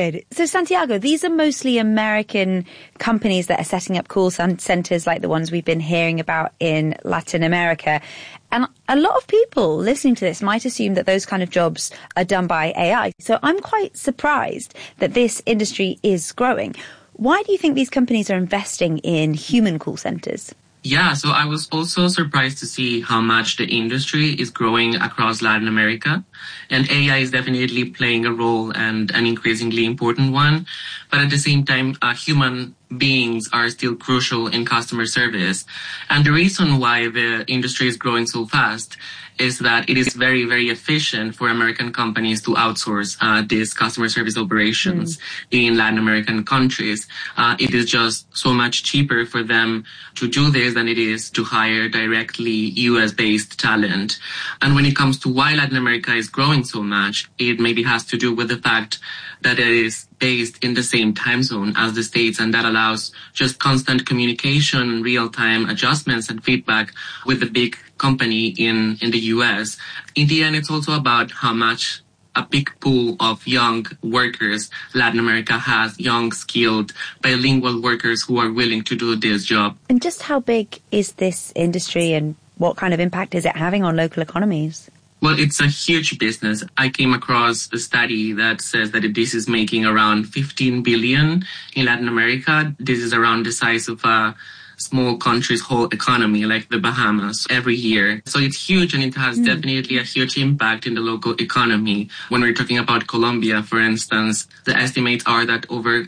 Right. So, Santiago, these are mostly American companies that are setting up call centers like the ones we've been hearing about in Latin America. And a lot of people listening to this might assume that those kind of jobs are done by AI. So I'm quite surprised that this industry is growing. Why do you think these companies are investing in human call centers? Yeah, so I was also surprised to see how much the industry is growing across Latin America. And AI is definitely playing a role, and an increasingly important one. But at the same time, human beings are still crucial in customer service. And the reason why the industry is growing so fast is that it is very, very efficient for American companies to outsource these customer service operations in Latin American countries. It is just so much cheaper for them to do this than it is to hire directly US-based talent. And when it comes to why Latin America is growing so much, it maybe has to do with the fact that it is based in the same time zone as the States, and that allows just constant communication, real-time adjustments and feedback with the big company in the US. In the end, it's also about how much a big pool of young workers Latin America has, young, skilled, bilingual workers who are willing to do this job. And just how big is this industry, and what kind of impact is it having on local economies? Well, it's a huge business. I came across a study that says that this is making around 15 billion in Latin America. This is around the size of a small country's whole economy, like the Bahamas, every year. So it's huge, and it has definitely a huge impact in the local economy. When we're talking about Colombia, for instance, the estimates are that over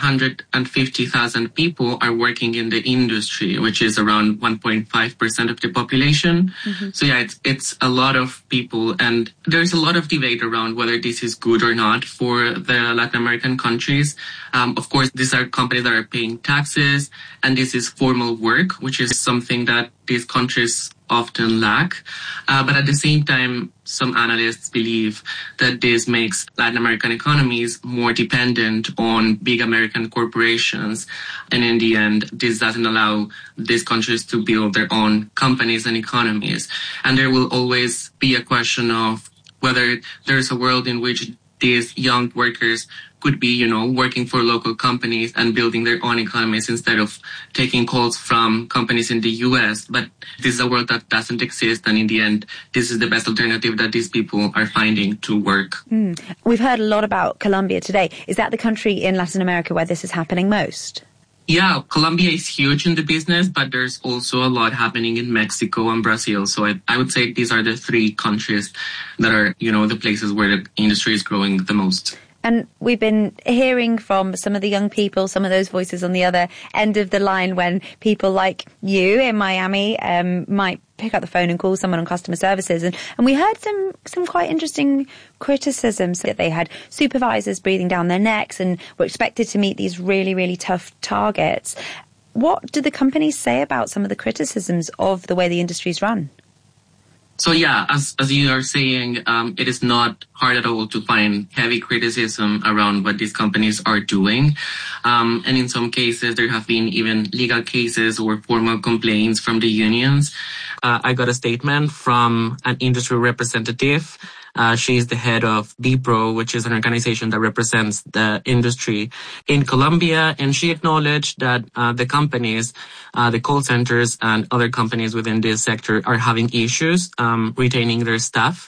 750,000 people are working in the industry, which is around 1.5% of the population. So yeah, it's a lot of people, and there's a lot of debate around whether this is good or not for the Latin American countries. Of course, these are companies that are paying taxes, and this is formal work, which is something that these countries often lack. But at the same time, some analysts believe that this makes Latin American economies more dependent on big American corporations. And in the end, this doesn't allow these countries to build their own companies and economies. And there will always be a question of whether there's a world in which these young workers could be, working for local companies and building their own economies instead of taking calls from companies in the US. But this is a world that doesn't exist. And in the end, this is the best alternative that these people are finding to work. We've heard a lot about Colombia today. Is that the country in Latin America where this is happening most? Yeah, Colombia is huge in the business, but there's also a lot happening in Mexico and Brazil. So I would say these are the three countries that are, the places where the industry is growing the most. And we've been hearing from some of the young people, some of those voices on the other end of the line, when people like you in Miami might pick up the phone and call someone on customer services. And we heard some quite interesting criticisms that they had supervisors breathing down their necks and were expected to meet these really, really tough targets. What do the companies say about some of the criticisms of the way the industry's run? So yeah, as you are saying, it is not hard at all to find heavy criticism around what these companies are doing. And in some cases, there have been even legal cases or formal complaints from the unions. I got a statement from an industry representative. She's the head of BPRO, which is an organization that represents the industry in Colombia. And she acknowledged that the companies, the call centers and other companies within this sector are having issues retaining their staff.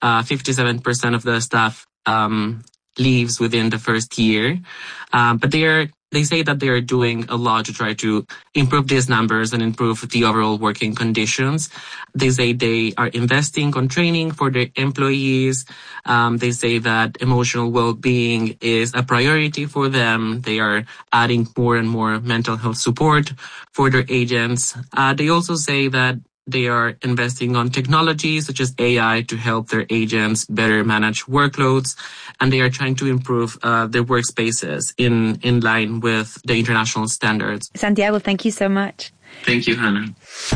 57% of the staff leaves within the first year. But they say that they are doing a lot to try to improve these numbers and improve the overall working conditions. They say they are investing on training for their employees. They say that emotional well-being is a priority for them. They are adding more and more mental health support for their agents. They also say that they are investing on technology such as AI to help their agents better manage workloads, and they are trying to improve their workspaces in line with the international standards. Santiago, thank you so much. Thank you, Hannah.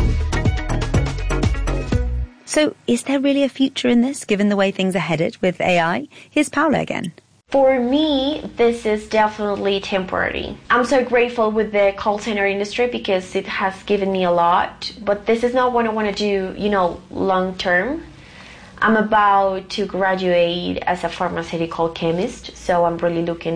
So is there really a future in this, given the way things are headed with AI? Here's Paula again. For me, this is definitely temporary. I'm so grateful with the call center industry because it has given me a lot, but this is not what I want to do, long term. I'm about to graduate as a pharmaceutical chemist, so I'm really looking